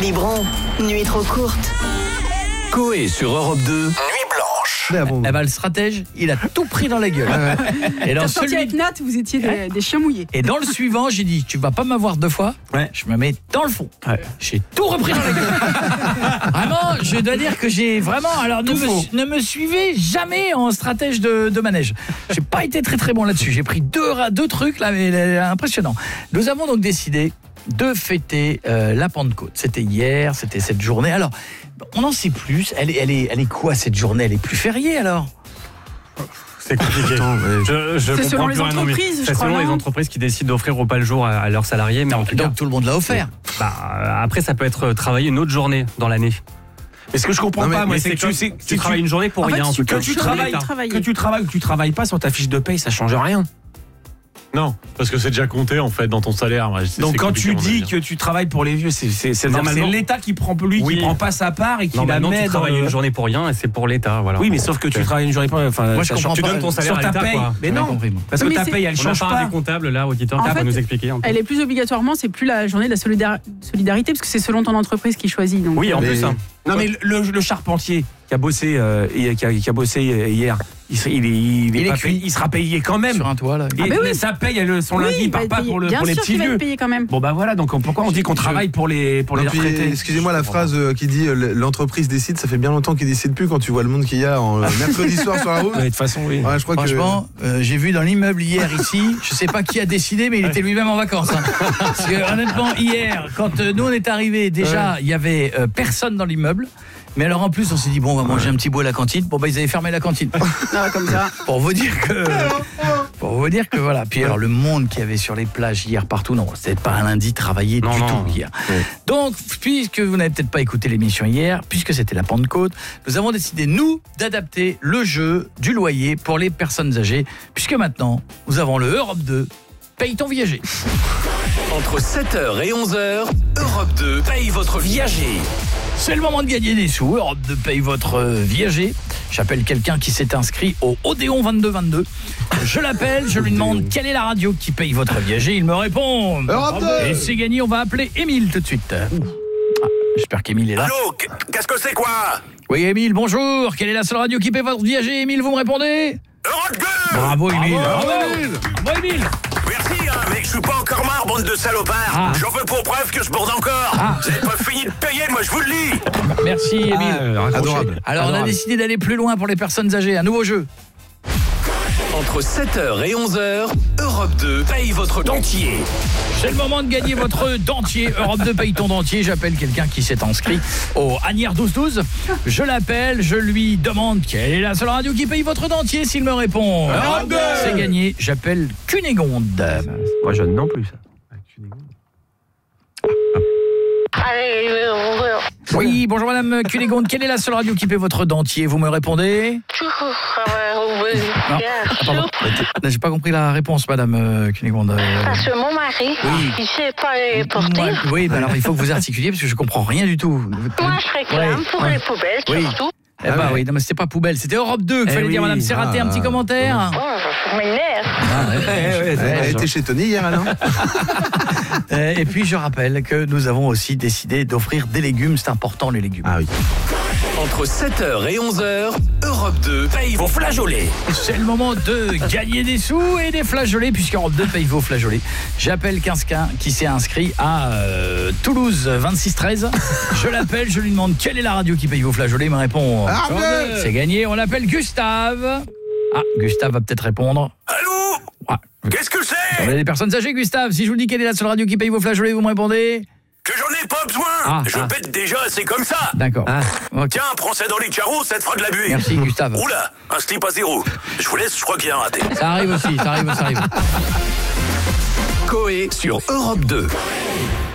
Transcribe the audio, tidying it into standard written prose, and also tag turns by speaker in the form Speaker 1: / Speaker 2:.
Speaker 1: biberon, nuit trop courte.
Speaker 2: Coé sur Europe 2, Nuit Blanche.
Speaker 3: Eh ben, le stratège, il a tout pris dans la gueule. Et dans
Speaker 4: Sorti avec Nat, vous étiez des chiens mouillés.
Speaker 3: Et dans le suivant, j'ai dit, tu vas pas m'avoir 2 fois. Je me mets dans le fond. J'ai tout repris dans la gueule. Vraiment, je dois dire que j'ai vraiment... Alors, ne me suivez jamais en stratège de manège. J'ai pas été très très bon là-dessus. J'ai pris deux trucs là, mais impressionnant. Nous avons donc décidé de fêter la Pentecôte. C'était hier, c'était cette journée. Alors, on en sait plus. Elle est quoi cette journée? Elle est plus fériée alors?
Speaker 5: C'est compliqué.
Speaker 4: C'est selon les entreprises, je crois.
Speaker 5: C'est selon les entreprises qui décident d'offrir repas le jour à leurs salariés. Mais en tout cas,
Speaker 3: donc tout le monde l'a offert.
Speaker 5: Après, ça peut être travailler une autre journée dans l'année.
Speaker 6: Mais ce que je comprends pas, moi, c'est que
Speaker 5: tu travailles une journée pour rien. En tout cas,
Speaker 6: que tu travailles ou que tu travailles pas sur ta fiche de paye, ça change rien.
Speaker 7: Non, parce que c'est déjà compté en fait dans ton salaire.
Speaker 6: Donc quand tu dis que tu travailles pour les vieux, c'est l'État qui prend qui prend pas sa part et qui la met.
Speaker 5: Tu travailles une journée pour rien et c'est pour l'État, voilà.
Speaker 6: Oui, mais sauf que tu travailles une journée pour rien. Enfin,
Speaker 3: moi je comprends
Speaker 5: tu
Speaker 3: pas.
Speaker 5: donnes ton salaire
Speaker 6: sur ta paye. Mais non, parce que ta paye elle change pas.
Speaker 5: Un comptable là, auditeur, qui va nous expliquer.
Speaker 4: Elle est plus obligatoirement, c'est plus la journée de la solidarité parce que c'est selon ton entreprise qui choisit. Donc.
Speaker 5: Oui, en plus.
Speaker 6: Non mais le charpentier qui a bossé hier, il sera payé quand même
Speaker 3: sur un toit là.
Speaker 6: Et sa paye son lundi, il part pas pour les petits vieux.
Speaker 4: Bien sûr, quand même.
Speaker 6: Bon bah voilà, donc pourquoi on dit qu'on travaille pour les retraités?
Speaker 8: Excusez-moi, la phrase qui dit l'entreprise décide, ça fait bien longtemps qu'il décide plus quand tu vois le monde qu'il y a en mercredi soir sur la route.
Speaker 6: De toute façon, oui.
Speaker 8: Ouais, je crois
Speaker 3: franchement, j'ai vu dans l'immeuble hier ici, je sais pas qui a décidé, mais il était lui-même en vacances. Parce que honnêtement, hier, quand nous on est arrivés, déjà il y avait personne dans l'immeuble. Mais alors en plus on s'est dit bon on va manger un petit bout à la cantine. Bon bah ils avaient fermé la cantine.
Speaker 4: Comme ça.
Speaker 3: Pour vous dire que voilà. Puis alors le monde qu'il y avait sur les plages hier partout, non, c'était pas un lundi travaillé du tout hier. Donc puisque vous n'avez peut-être pas écouté l'émission hier, puisque c'était la Pentecôte, nous avons décidé nous d'adapter le jeu du loyer pour les personnes âgées, puisque maintenant nous avons le Europe 2 paye ton viager.
Speaker 2: Entre 7h et 11h, Europe 2 paye votre viager.
Speaker 3: C'est le moment de gagner des sous. Europe 2 paye votre viager. J'appelle quelqu'un qui s'est inscrit au Odéon 2222. Je l'appelle, je lui demande quelle est la radio qui paye votre viager. Il me répond
Speaker 8: Europe 2.
Speaker 3: Et c'est gagné, on va appeler Émile tout de suite. J'espère qu'Émile est là.
Speaker 2: Allô, qu'est-ce que c'est quoi?
Speaker 3: Oui Émile, bonjour. Quelle est la seule radio qui paye votre viager? Émile, vous me répondez?
Speaker 2: Europe 2.
Speaker 3: Bravo Émile. Bravo Émile.
Speaker 2: Merci, mais je suis pas encore marre, bande de salopards. J'en veux pour preuve que je borde encore. Vous n'avez pas fini de payer, moi je vous le dis.
Speaker 3: Merci Émile.
Speaker 8: Adorable.
Speaker 3: Alors on a décidé d'aller plus loin pour les personnes âgées. Un nouveau jeu.
Speaker 2: Entre 7h et 11h, Europe 2 paye votre dentier.
Speaker 3: C'est le moment de gagner votre dentier. Europe 2 paye ton dentier. J'appelle quelqu'un qui s'est inscrit au Agnières 1212. Je l'appelle, je lui demande quelle est la seule radio qui paye votre dentier. S'il me répond Europe 2, c'est gagné. J'appelle Cunégonde.
Speaker 6: Moi je non plus ça.
Speaker 3: Oui, bonjour madame Cunégonde. Quelle est la seule radio qui paye votre dentier? Vous me répondez? Non, j'ai pas compris la réponse, madame Cunégonde.
Speaker 9: Parce que mon mari, il sait pas les porter.
Speaker 3: Oui, alors il faut que vous articuliez parce que je comprends rien du tout.
Speaker 9: Moi, je réclame pour les poubelles, surtout.
Speaker 3: Eh bah oui, non mais c'était pas poubelle, c'était Europe 2 qu'il fallait dire, madame. C'est raté, un petit commentaire.
Speaker 9: Oh, je m'énerve.
Speaker 8: Elle était chez Tony hier, non?
Speaker 3: Et puis je rappelle que nous avons aussi décidé d'offrir des légumes, c'est important les légumes.
Speaker 8: Ah oui.
Speaker 2: Entre 7h et 11h, Europe 2 paye vos flageolets.
Speaker 3: C'est le moment de gagner des sous et des flageolets, puisque Europe 2 paye vos flageolets. J'appelle quelqu'un qui s'est inscrit à Toulouse 2613. Je l'appelle, je lui demande quelle est la radio qui paye vos flageolets. Il me répond c'est gagné. On l'appelle Gustave. Ah, Gustave va peut-être répondre.
Speaker 2: Allô? Qu'est-ce que c'est?
Speaker 3: On a des personnes âgées, Gustave. Si je vous dis quelle est la seule radio qui paye vos flageolets, vous me répondez?
Speaker 2: Que j'en ai pas besoin. Je pète déjà, c'est comme ça.
Speaker 3: D'accord. Okay.
Speaker 2: Tiens, prends ça dans les carreaux, ça te fera de la buée.
Speaker 3: Merci, Gustave.
Speaker 2: Oula, un slip à 0. Je vous laisse, je crois qu'il a raté.
Speaker 3: Ça arrive aussi, ça arrive.
Speaker 2: Coé sur Europe 2.